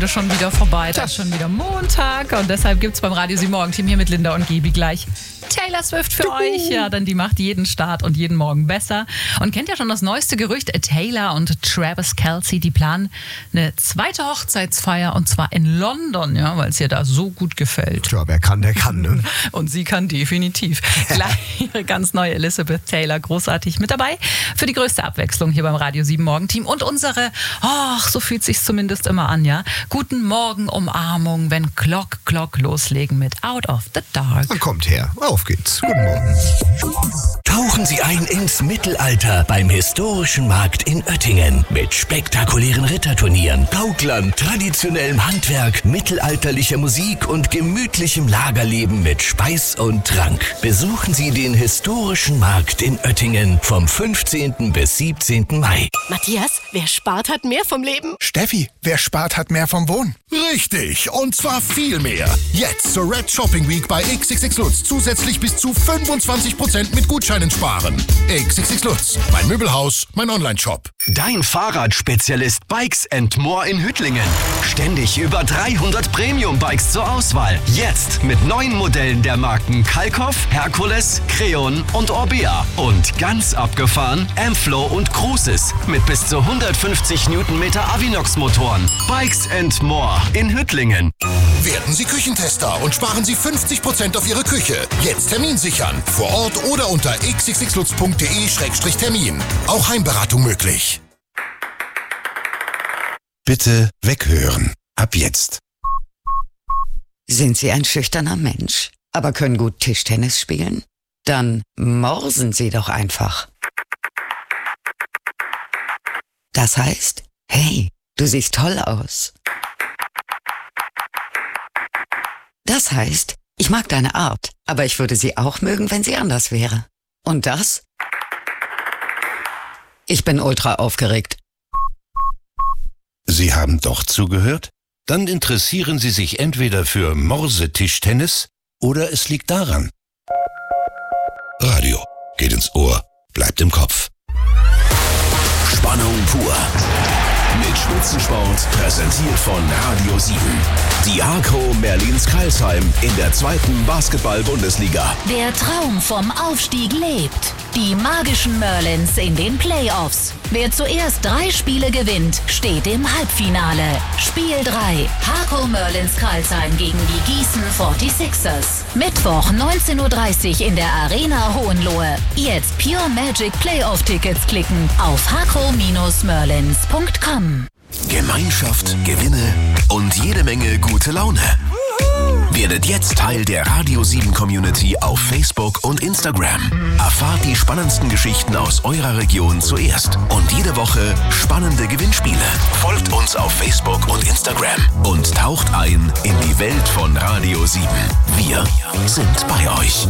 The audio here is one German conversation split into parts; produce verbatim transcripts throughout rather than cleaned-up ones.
schon wieder vorbei, das ist schon wieder Montag und deshalb gibt es beim Radio sieben Morgen Team hier mit Linda und Gibi gleich Taylor Swift für euch. Ja, denn die macht jeden Start und jeden Morgen besser. Und kennt ja schon das neueste Gerücht, Taylor und Travis Kelce, die planen eine zweite Hochzeitsfeier und zwar in London, ja, weil es ihr da so gut gefällt. Ja, wer kann, der kann, ne? Und sie kann definitiv. Gleich ihre ganz neue Elizabeth Taylor, großartig mit dabei für die größte Abwechslung hier beim Radio sieben Morgen Team und unsere, ach, so fühlt sich's zumindest immer an, ja, Guten Morgen Umarmung, wenn Glock, Glock loslegen mit Out of the Dark. Dann kommt her, auf geht's. Guten Morgen. Tauchen Sie ein ins Mittelalter beim historischen Markt in Oettingen mit spektakulären Ritterturnieren, Gauklern, traditionellem Handwerk, mittelalterlicher Musik und gemütlichem Lagerleben mit Speis und Trank. Besuchen Sie den historischen Markt in Oettingen vom fünfzehnten bis siebzehnten Mai. Matthias, wer spart, hat mehr vom Leben. Steffi, wer spart, hat mehr vom Wohnen. Richtig, und zwar viel mehr. Jetzt zur Red Shopping Week bei X X X Lutz zusätzlich bis zu fünfundzwanzig Prozent mit Gutscheinen sparen. X X X Lutz, mein Möbelhaus, mein Online-Shop. Dein Fahrradspezialist Bikes and More in Hüttlingen. Ständig über dreihundert Premium-Bikes zur Auswahl. Jetzt mit neuen Modellen der Marken Kalkoff, Herkules, Creon und Orbea. Und ganz abgefahren Amflow und Cruises mit bis zu hundertfünfzig Newtonmeter Avinox-Motoren. Bikes and More in Hüttlingen. Werden Sie Küchentester und sparen Sie fünfzig Prozent auf Ihre Küche. Jetzt Termin sichern. Vor Ort oder unter x x x lutz punkt d e Schrägstrich Termin. Auch Heimberatung möglich. Bitte weghören. Ab jetzt. Sind Sie ein schüchterner Mensch, aber können gut Tischtennis spielen? Dann morsen Sie doch einfach. Das heißt, hey, du siehst toll aus. Das heißt, ich mag deine Art, aber ich würde sie auch mögen, wenn sie anders wäre. Und das? Ich bin ultra aufgeregt. Sie haben doch zugehört? Dann interessieren Sie sich entweder für Morsetischtennis oder es liegt daran. Radio geht ins Ohr, bleibt im Kopf. Spannung pur. Mit Spitzensport präsentiert von Radio sieben. Die Arco Merlins-Crailsheim in der zweiten Basketball-Bundesliga. Der Traum vom Aufstieg lebt. Die magischen Merlins in den Playoffs. Wer zuerst drei Spiele gewinnt, steht im Halbfinale. Spiel drei. Arco Merlins-Crailsheim gegen die Gießen forty-sixers. Mittwoch neunzehn Uhr dreißig in der Arena Hohenlohe. Jetzt Pure Magic Playoff-Tickets klicken auf arco Bindestrich merlins punkt com. Gemeinschaft, Gewinne und jede Menge gute Laune. Werdet jetzt Teil der Radio sieben Community auf Facebook und Instagram. Erfahrt die spannendsten Geschichten aus eurer Region zuerst. Und jede Woche spannende Gewinnspiele. Folgt uns auf Facebook und Instagram und taucht ein in die Welt von Radio sieben. Wir sind bei euch.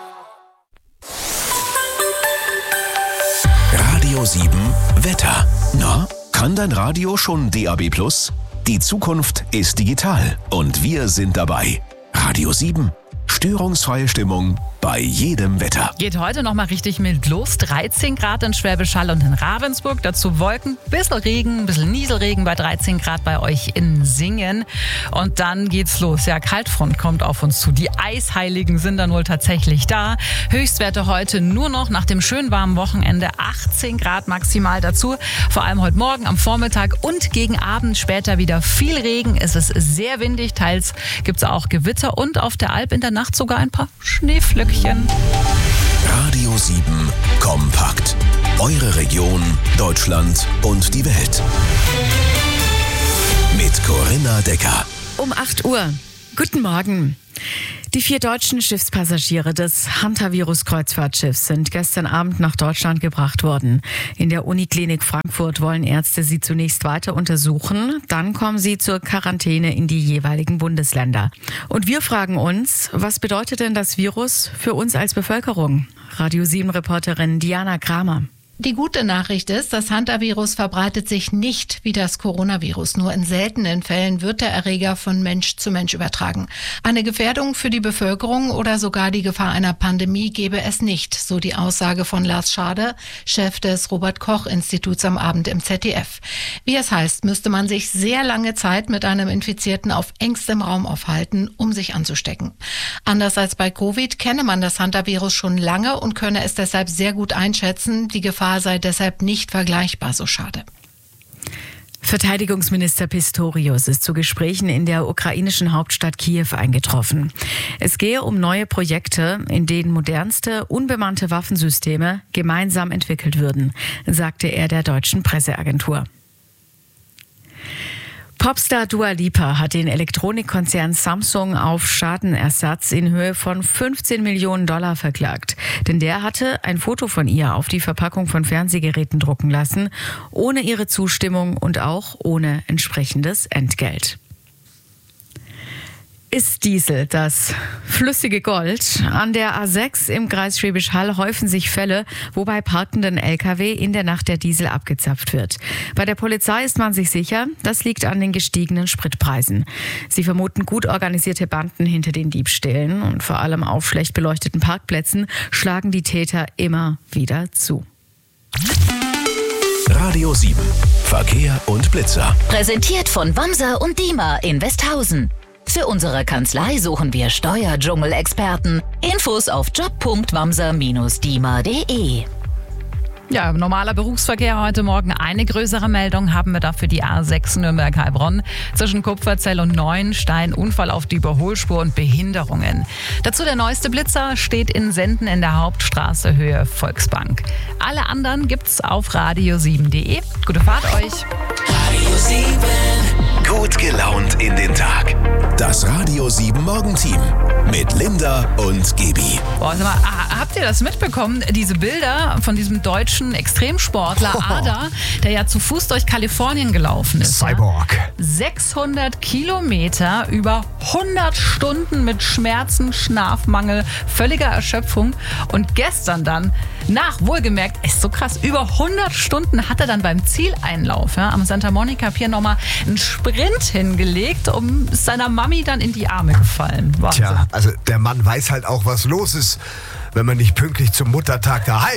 Radio sieben Wetter. Na, kann dein Radio schon D A B plus? Die Zukunft ist digital und wir sind dabei. Radio sieben. Störungsfreie Stimmung bei jedem Wetter. Geht heute noch mal richtig mild los. dreizehn Grad in Schwäbisch Hall und in Ravensburg. Dazu Wolken, bisschen Regen, ein bisschen Nieselregen bei dreizehn Grad bei euch in Singen. Und dann geht's los. Ja, Kaltfront kommt auf uns zu. Die Eisheiligen sind dann wohl tatsächlich da. Höchstwerte heute nur noch nach dem schön warmen Wochenende achtzehn Grad maximal dazu. Vor allem heute Morgen am Vormittag und gegen Abend später wieder viel Regen. Es ist sehr windig. Teils gibt's auch Gewitter und auf der Alp in der Nacht sogar ein paar Schneeflöckchen. Radio sieben Kompakt. Eure Region, Deutschland und die Welt. Mit Corinna Decker. Um acht Uhr. Guten Morgen. Die vier deutschen Schiffspassagiere des Hantavirus-Kreuzfahrtschiffs sind gestern Abend nach Deutschland gebracht worden. In der Uniklinik Frankfurt wollen Ärzte sie zunächst weiter untersuchen. Dann kommen sie zur Quarantäne in die jeweiligen Bundesländer. Und wir fragen uns, was bedeutet denn das Virus für uns als Bevölkerung? Radio sieben Reporterin Diana Kramer. Die gute Nachricht ist, das Hantavirus verbreitet sich nicht wie das Coronavirus. Nur in seltenen Fällen wird der Erreger von Mensch zu Mensch übertragen. Eine Gefährdung für die Bevölkerung oder sogar die Gefahr einer Pandemie gebe es nicht, so die Aussage von Lars Schade, Chef des Robert-Koch-Instituts am Abend im Z D F. Wie es heißt, müsste man sich sehr lange Zeit mit einem Infizierten auf engstem Raum aufhalten, um sich anzustecken. Anders als bei Covid kenne man das Hantavirus schon lange und könne es deshalb sehr gut einschätzen. Die Gefahr sei deshalb nicht vergleichbar, so Schade. Verteidigungsminister Pistorius ist zu Gesprächen in der ukrainischen Hauptstadt Kiew eingetroffen. Es gehe um neue Projekte, in denen modernste, unbemannte Waffensysteme gemeinsam entwickelt würden, sagte er der deutschen Presseagentur. Popstar Dua Lipa hat den Elektronikkonzern Samsung auf Schadenersatz in Höhe von fünfzehn Millionen Dollar verklagt. Denn der hatte ein Foto von ihr auf die Verpackung von Fernsehgeräten drucken lassen, ohne ihre Zustimmung und auch ohne entsprechendes Entgelt. Ist Diesel das flüssige Gold? An der A sechs im Kreis Schwäbisch Hall häufen sich Fälle, wo bei parkenden L K W in der Nacht der Diesel abgezapft wird. Bei der Polizei ist man sich sicher, das liegt an den gestiegenen Spritpreisen. Sie vermuten gut organisierte Banden hinter den Diebstählen und vor allem auf schlecht beleuchteten Parkplätzen schlagen die Täter immer wieder zu. Radio sieben. Verkehr und Blitzer. Präsentiert von Wamsa und Dima in Westhausen. Für unsere Kanzlei suchen wir Steuerdschungel-Experten. Infos auf job punkt wamsa Bindestrich dima punkt de. Ja, normaler Berufsverkehr heute Morgen. Eine größere Meldung haben wir dafür die A sechs Nürnberg-Heilbronn. Zwischen Kupferzell und Neuenstein Unfall auf die Überholspur und Behinderungen. Dazu der neueste Blitzer steht in Senden in der Hauptstraße Höhe Volksbank. Alle anderen gibt's auf radio sieben punkt de. Gute Fahrt euch. Radio sieben. Gut gelaunt in den Tag. Das Radio sieben Morgenteam mit Linda und Gibi. Boah, sag mal, habt ihr das mitbekommen? Diese Bilder von diesem deutschen Extremsportler Oh. Ada, der ja zu Fuß durch Kalifornien gelaufen ist. Cyborg. Ja? sechshundert Kilometer, über hundert Stunden mit Schmerzen, Schlafmangel, völliger Erschöpfung. Und gestern dann, nach, wohlgemerkt, ist so krass, über hundert Stunden hat er dann beim Zieleinlauf ja, am Santa Monica Pier nochmal einen Sprint hingelegt, um seiner Mami dann in die Arme gefallen. Wahnsinn. Tja, also der Mann weiß halt auch, was los ist, wenn man nicht pünktlich zum Muttertag daheim